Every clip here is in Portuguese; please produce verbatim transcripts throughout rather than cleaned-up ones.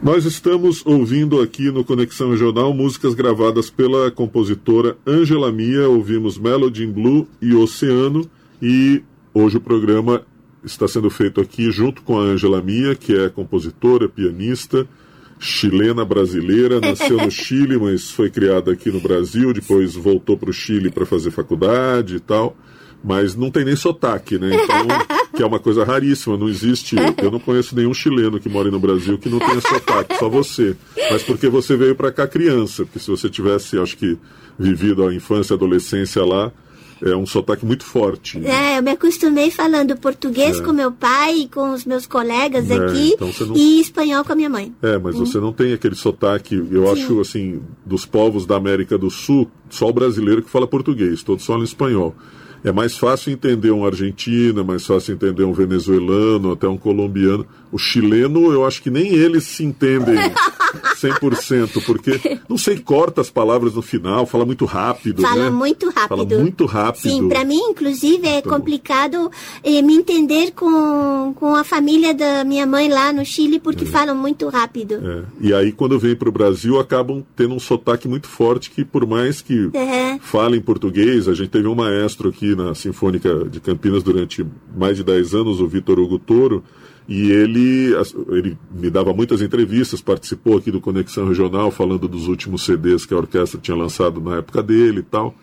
Nós estamos ouvindo aqui no Conexão Regional músicas gravadas pela compositora Ângela Mia. Ouvimos Melody in Blue e Oceano, e hoje o programa está sendo feito aqui junto com a Ângela Mia, que é compositora, pianista, chilena brasileira, nasceu no Chile, mas foi criada aqui no Brasil, depois voltou para o Chile para fazer faculdade e tal. Mas não tem nem sotaque, né? Então, que é uma coisa raríssima, não existe. Eu não conheço nenhum chileno que mora no Brasil que não tenha sotaque, só você. Mas porque você veio para cá criança, porque se você tivesse, acho que, vivido a infância e a adolescência lá, é um sotaque muito forte. É, eu me acostumei falando português é. com meu pai, com os meus colegas é, aqui, então não... e espanhol com a minha mãe. É, mas hum. você não tem aquele sotaque, eu Sim. acho, assim, dos povos da América do Sul, só o brasileiro que fala português, todos falam espanhol. É mais fácil entender um argentino, é mais fácil entender um venezuelano, até um colombiano. O chileno, eu acho que nem eles se entendem cem por cento, porque, não sei, corta as palavras no final, fala muito rápido, Fala né? muito rápido. Fala muito rápido. Sim, para mim, inclusive, é então... complicado eh, me entender com, com a família da minha mãe lá no Chile, porque é. falam muito rápido. É. E aí, quando vem para o Brasil, acabam tendo um sotaque muito forte, que por mais que uhum. falem português, a gente teve um maestro aqui na Sinfônica de Campinas durante mais de dez anos, o Vitor Hugo Toro, e ele, ele me dava muitas entrevistas, participou aqui do Conexão Regional, falando dos últimos C Ds que a orquestra tinha lançado na época dele e tal.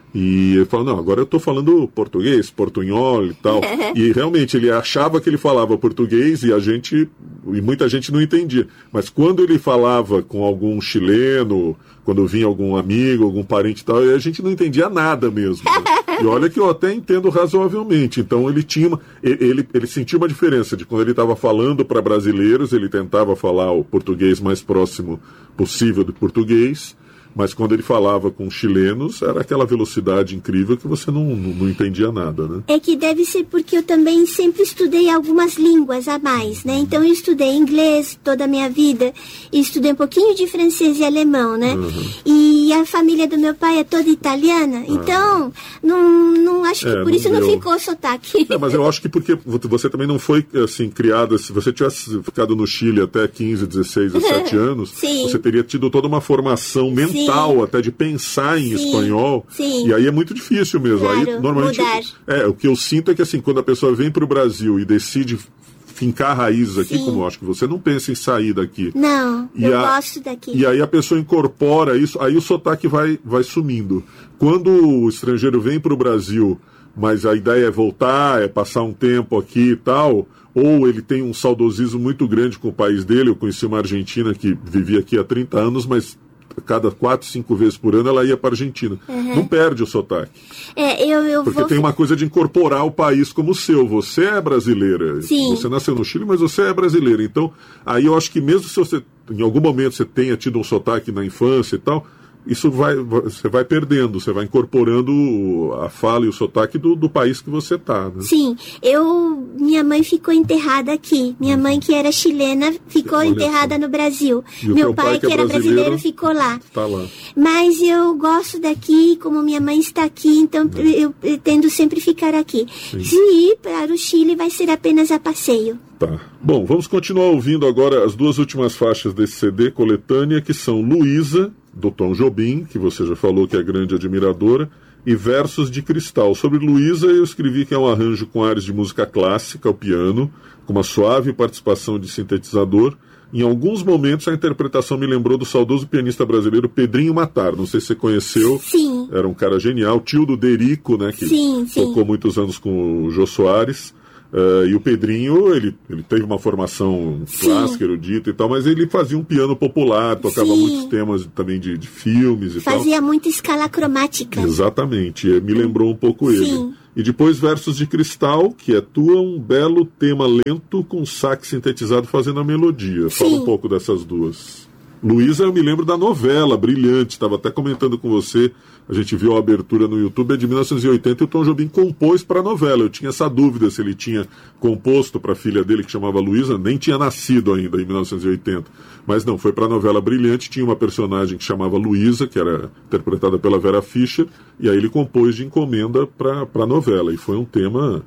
E ele falou, não, agora eu estou falando português, portunhol e tal. E realmente ele achava que ele falava português e a gente, e muita gente não entendia. Mas quando ele falava com algum chileno, quando vinha algum amigo, algum parente e tal, a gente não entendia nada mesmo. Né? E olha que eu até entendo razoavelmente. Então ele tinha uma, ele, ele, ele sentia uma diferença de quando ele estava falando para brasileiros, ele tentava falar o português mais próximo possível do português. Mas quando ele falava com chilenos, era aquela velocidade incrível que você não, não, não entendia nada, né? É que deve ser porque eu também sempre estudei algumas línguas a mais, né? Então eu estudei inglês toda a minha vida, e estudei um pouquinho de francês e alemão, né? Uhum. E a família do meu pai é toda italiana, então não, não acho que é, por não isso deu. Não ficou sotaque. É, mas eu acho que porque você também não foi, assim, criada, se você tivesse ficado no Chile até quinze, dezesseis, dezessete anos, Sim. você teria tido toda uma formação mental, Sim. até de pensar em Sim. espanhol, Sim. e aí é muito difícil mesmo. Claro, aí normalmente mudar. É, o que eu sinto é que assim, quando a pessoa vem para o Brasil e decide fincar raízes aqui, Sim. como eu acho que você não pensa em sair daqui. Não, e eu a, gosto daqui. E aí a pessoa incorpora isso, aí o sotaque vai, vai sumindo. Quando o estrangeiro vem para o Brasil, mas a ideia é voltar, é passar um tempo aqui e tal, ou ele tem um saudosismo muito grande com o país dele. Eu conheci uma argentina que vivia aqui há trinta anos, mas cada quatro, cinco vezes por ano ela ia para a Argentina. Uhum. Não perde o sotaque. É, eu, eu Porque vou... tem uma coisa de incorporar o país como seu. Você é brasileira. Sim. Você nasceu no Chile, mas você é brasileira. Então, aí eu acho que mesmo se você, em algum momento, você tenha tido um sotaque na infância e tal, isso vai, você vai perdendo, você vai incorporando a fala e o sotaque do, do país que você está. Né? Sim, eu, minha mãe ficou enterrada aqui. Minha mãe, que era chilena, ficou Olha enterrada só. no Brasil. E Meu pai, pai, que, que era brasileiro, brasileiro, ficou lá. Tá lá. Mas eu gosto daqui, como minha mãe está aqui, então é. eu pretendo sempre ficar aqui. Sim. Se ir para o Chile, vai ser apenas a passeio. Tá. Bom, vamos continuar ouvindo agora as duas últimas faixas desse C D coletânea, que são Luísa, do Tom Jobim, que você já falou que é grande admiradora, e Versos de Cristal. Sobre Luísa, eu escrevi que é um arranjo com ares de música clássica ao piano, com uma suave participação de sintetizador. Em alguns momentos, a interpretação me lembrou do saudoso pianista brasileiro Pedrinho Matar. Não sei se você conheceu. Sim. Era um cara genial, tio do Derico, né, que sim, sim. tocou muitos anos com o Jô Soares. Uh, e o Pedrinho, ele, ele teve uma formação Sim. clássica, erudita e tal, mas ele fazia um piano popular, tocava Sim. muitos temas também de, de filmes e fazia tal. Fazia muita escala cromática. Exatamente, me lembrou um pouco Sim. ele. E depois Versos de Cristal, que atua um belo tema lento com sax sintetizado fazendo a melodia. Fala Sim. um pouco dessas duas. Luísa, eu me lembro da novela Brilhante, estava até comentando com você, a gente viu a abertura no YouTube, é de mil novecentos e oitenta, e o Tom Jobim compôs para a novela. Eu tinha essa dúvida se ele tinha composto para a filha dele, que chamava Luísa, nem tinha nascido ainda em mil novecentos e oitenta. Mas não, foi para a novela Brilhante, tinha uma personagem que chamava Luísa, que era interpretada pela Vera Fischer, e aí ele compôs de encomenda para a novela, e foi um tema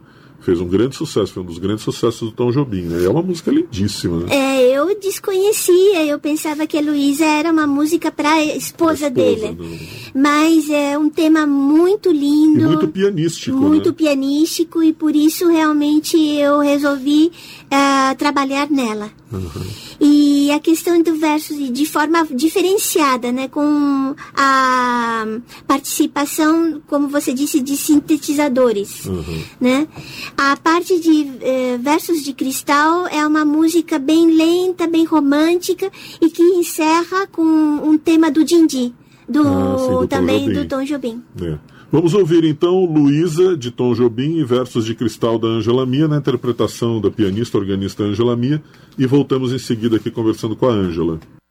fez um grande sucesso, foi um dos grandes sucessos do Tom Jobim, né? É uma música lindíssima, né? É, eu desconhecia, eu pensava que a Luísa era uma música para a esposa, esposa dele. Não. Mas é um tema muito lindo. E muito pianístico, Muito né? pianístico, e por isso realmente eu resolvi uh, trabalhar nela. Uhum. E a questão do verso de forma diferenciada, né, com a participação, como você disse, de sintetizadores, uhum. né? A parte de eh, Versos de Cristal é uma música bem lenta, bem romântica, e que encerra com um tema do Dindi, do, ah, sim, do também Tom do Tom Jobim. É. Vamos ouvir então Luísa, de Tom Jobim, e Versos de Cristal, da Ângela Mia, na interpretação da pianista organista Ângela Mia, e voltamos em seguida aqui conversando com a Ângela.